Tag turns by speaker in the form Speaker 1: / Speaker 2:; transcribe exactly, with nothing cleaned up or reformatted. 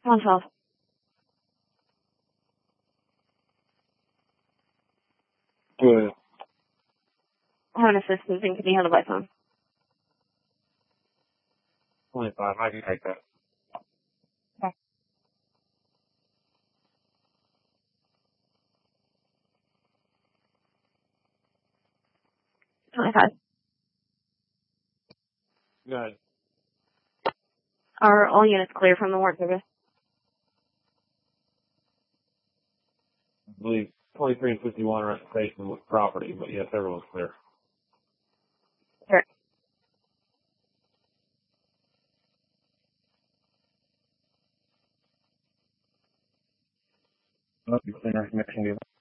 Speaker 1: one twelve.
Speaker 2: Good.
Speaker 1: How an assistance and can be handled by phone.
Speaker 2: twenty-five. I can take that.
Speaker 1: Okay. twenty-five.
Speaker 2: Good.
Speaker 1: Are all units clear from the warrant service?
Speaker 2: I believe twenty-three and fifty-one are at the station with property, but yes, everyone's clear.
Speaker 1: Sure.
Speaker 2: Must be clear information given.